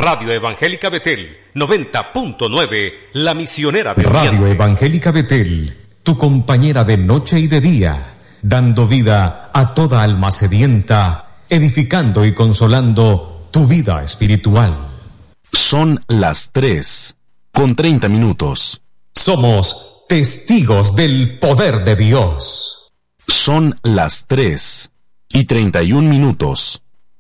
Radio Evangélica Betel, 90.9, la misionera de Radio Oriente. Evangélica Betel, tu compañera de noche y de día, dando vida a toda alma sedienta, edificando y consolando tu vida espiritual. Son las 3:30. Somos testigos del poder de Dios. Son las 3:31.